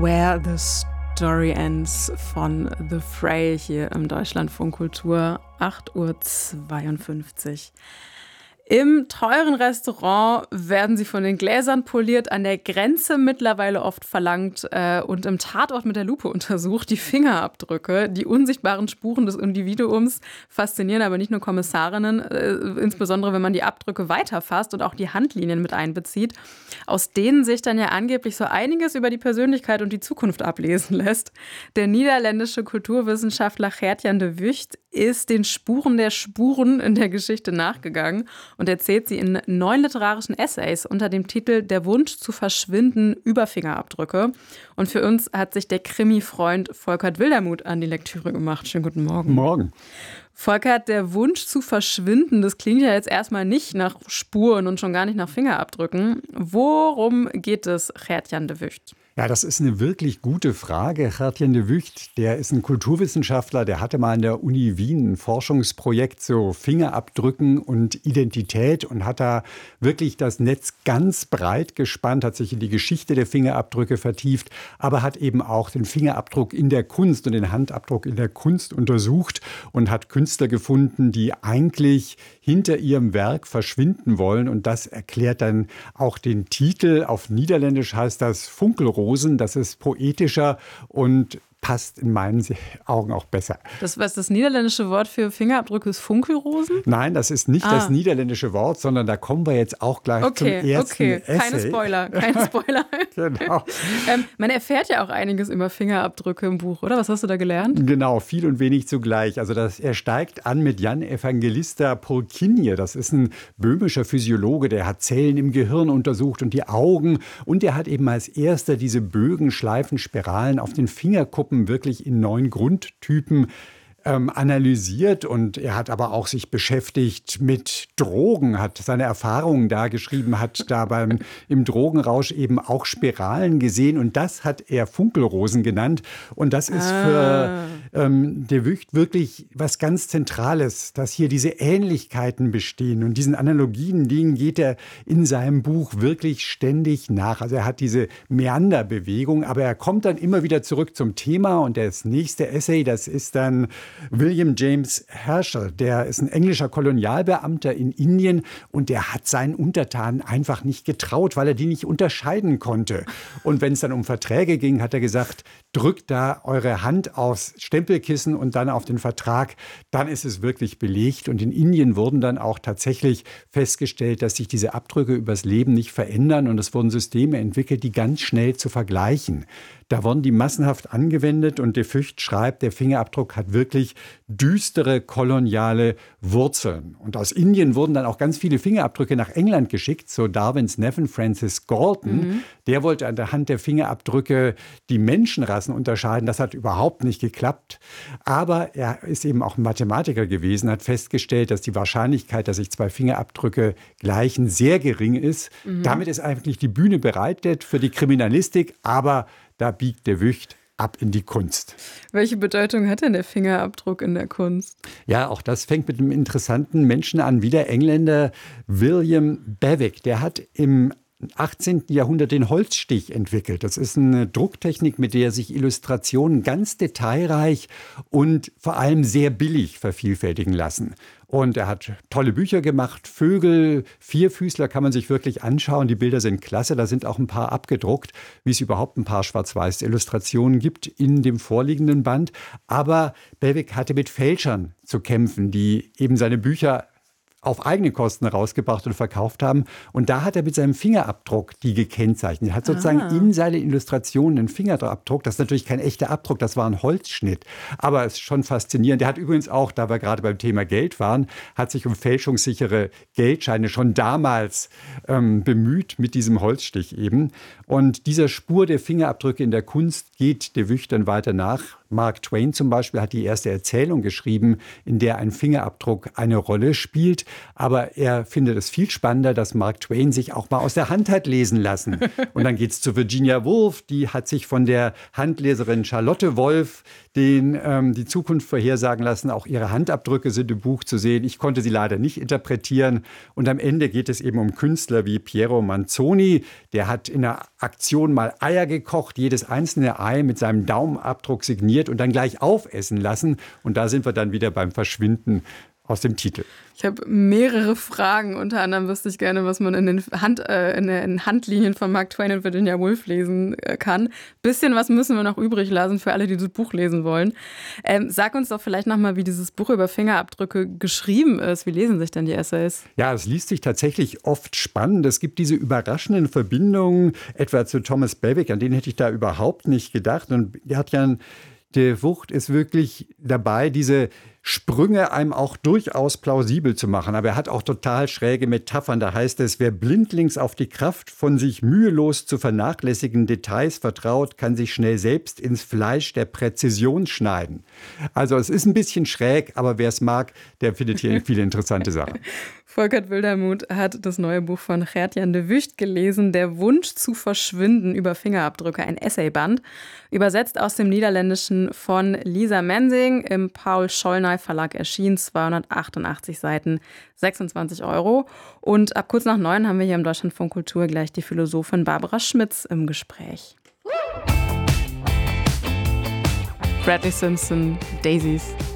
Where the Story Ends von The Fray hier im Deutschlandfunk Kultur, 8:52 Uhr. Im teuren Restaurant werden sie von den Gläsern poliert, an der Grenze mittlerweile oft verlangt und im Tatort mit der Lupe untersucht. Die Fingerabdrücke, die unsichtbaren Spuren des Individuums faszinieren aber nicht nur Kommissarinnen, insbesondere wenn man die Abdrücke weiterfasst und auch die Handlinien mit einbezieht, aus denen sich dann ja angeblich so einiges über die Persönlichkeit und die Zukunft ablesen lässt. Der niederländische Kulturwissenschaftler Gert-Jan de Wucht ist den Spuren der Spuren in der Geschichte nachgegangen und erzählt sie in 9 literarischen Essays unter dem Titel Der Wunsch zu verschwinden über Fingerabdrücke. Und für uns hat sich der Krimi-Freund Volkert Wildermuth an die Lektüre gemacht. Schönen guten Morgen. Morgen. Volkert, der Wunsch zu verschwinden, das klingt ja jetzt erstmal nicht nach Spuren und schon gar nicht nach Fingerabdrücken. Worum geht es Gert-Jan de Wucht? Ja, das ist eine wirklich gute Frage. Gert-Jan de Wucht, der ist ein Kulturwissenschaftler, der hatte mal an der Uni Wien ein Forschungsprojekt zu Fingerabdrücken und Identität und hat da wirklich das Netz ganz breit gespannt, hat sich in die Geschichte der Fingerabdrücke vertieft, aber hat eben auch den Fingerabdruck in der Kunst und den Handabdruck in der Kunst untersucht und hat Künstler gefunden, die eigentlich hinter ihrem Werk verschwinden wollen. Und das erklärt dann auch den Titel. Auf Niederländisch heißt das Funkelrosen. Das ist poetischer und passt in meinen Augen auch besser. Das, was das niederländische Wort für Fingerabdrücke ist, Funkelrosen? Nein, das ist nicht das niederländische Wort, sondern da kommen wir jetzt auch gleich zum ersten Essay. Keine Spoiler. Genau. Man erfährt ja auch einiges über Fingerabdrücke im Buch, oder? Was hast du da gelernt? Genau, viel und wenig zugleich. Also er steigt an mit Jan Evangelista Pulkinje. Das ist ein böhmischer Physiologe, der hat Zellen im Gehirn untersucht und die Augen. Und der hat eben als erster diese Bögen, Schleifen, Spiralen auf den Fingerkuppen wirklich in 9 Grundtypen analysiert, und er hat aber auch sich beschäftigt mit Drogen, hat seine Erfahrungen da geschrieben, hat da im Drogenrausch eben auch Spiralen gesehen, und das hat er Funkelrosen genannt, und das ist für de Wucht wirklich was ganz Zentrales, dass hier diese Ähnlichkeiten bestehen, und diesen Analogien, denen geht er in seinem Buch wirklich ständig nach. Also er hat diese Meanderbewegung, aber er kommt dann immer wieder zurück zum Thema, und das nächste Essay, das ist dann William James Herschel, der ist ein englischer Kolonialbeamter in Indien, und der hat seinen Untertanen einfach nicht getraut, weil er die nicht unterscheiden konnte. Und wenn es dann um Verträge ging, hat er gesagt, drückt da eure Hand aufs Stempelkissen und dann auf den Vertrag, dann ist es wirklich belegt. Und in Indien wurden dann auch tatsächlich festgestellt, dass sich diese Abdrücke übers Leben nicht verändern, und es wurden Systeme entwickelt, die ganz schnell zu vergleichen. Da wurden die massenhaft angewendet, und de Wucht schreibt, der Fingerabdruck hat wirklich düstere koloniale Wurzeln. Und aus Indien wurden dann auch ganz viele Fingerabdrücke nach England geschickt, so Darwins Neffen Francis Galton. Der wollte anhand der Fingerabdrücke die Menschenrassen unterscheiden. Das hat überhaupt nicht geklappt. Aber er ist eben auch Mathematiker gewesen, hat festgestellt, dass die Wahrscheinlichkeit, dass sich 2 Fingerabdrücke gleichen, sehr gering ist. Damit ist eigentlich die Bühne bereitet für die Kriminalistik, aber da biegt de Wucht ab in die Kunst. Welche Bedeutung hat denn der Fingerabdruck in der Kunst? Ja, auch das fängt mit einem interessanten Menschen an, wie der Engländer William Bewick. Der hat im 18. Jahrhundert den Holzstich entwickelt. Das ist eine Drucktechnik, mit der sich Illustrationen ganz detailreich und vor allem sehr billig vervielfältigen lassen. Und er hat tolle Bücher gemacht, Vögel, Vierfüßler kann man sich wirklich anschauen. Die Bilder sind klasse, da sind auch ein paar abgedruckt, wie es überhaupt ein paar Schwarz-Weiß-Illustrationen gibt in dem vorliegenden Band. Aber Bewick hatte mit Fälschern zu kämpfen, die eben seine Bücher auf eigene Kosten rausgebracht und verkauft haben. Und da hat er mit seinem Fingerabdruck die gekennzeichnet. Er hat sozusagen in seine Illustrationen einen Fingerabdruck. Das ist natürlich kein echter Abdruck, das war ein Holzschnitt. Aber es ist schon faszinierend. Er hat übrigens auch, da wir gerade beim Thema Geld waren, hat sich um fälschungssichere Geldscheine schon damals bemüht mit diesem Holzstich eben. Und dieser Spur der Fingerabdrücke in der Kunst geht de Wucht dann weiter nach. Mark Twain zum Beispiel hat die erste Erzählung geschrieben, in der ein Fingerabdruck eine Rolle spielt. Aber er findet es viel spannender, dass Mark Twain sich auch mal aus der Hand hat lesen lassen. Und dann geht es zu Virginia Woolf. Die hat sich von der Handleserin Charlotte Wolf die Zukunft vorhersagen lassen. Auch ihre Handabdrücke sind im Buch zu sehen. Ich konnte sie leider nicht interpretieren. Und am Ende geht es eben um Künstler wie Piero Manzoni. Der hat in einer Aktion mal Eier gekocht, jedes einzelne Ei mit seinem Daumenabdruck signiert und dann gleich aufessen lassen. Und da sind wir dann wieder beim Verschwinden aus dem Titel. Ich habe mehrere Fragen. Unter anderem wüsste ich gerne, was man in den Handlinien von Mark Twain und Virginia Woolf lesen kann. Bisschen was müssen wir noch übrig lassen für alle, die das Buch lesen wollen. Sag uns doch vielleicht nochmal, wie dieses Buch über Fingerabdrücke geschrieben ist. Wie lesen sich denn die Essays? Ja, es liest sich tatsächlich oft spannend. Es gibt diese überraschenden Verbindungen, etwa zu Thomas Bewick, an den hätte ich da überhaupt nicht gedacht. Und der Wucht ist wirklich dabei, diese Sprünge einem auch durchaus plausibel zu machen. Aber er hat auch total schräge Metaphern. Da heißt es, wer blindlings auf die Kraft von sich mühelos zu vernachlässigen Details vertraut, kann sich schnell selbst ins Fleisch der Präzision schneiden. Also es ist ein bisschen schräg, aber wer es mag, der findet hier viele interessante Sachen. Volkert Wildermuth hat das neue Buch von Gert-Jan de Wucht gelesen, Der Wunsch zu verschwinden über Fingerabdrücke, ein Essayband. Übersetzt aus dem Niederländischen von Lisa Mensing, im Paul Schollnay Verlag erschienen, 288 Seiten, 26 €. Und ab kurz nach 9 haben wir hier im Deutschlandfunk Kultur gleich die Philosophin Barbara Schmitz im Gespräch. Bradley Simpson, Daisies.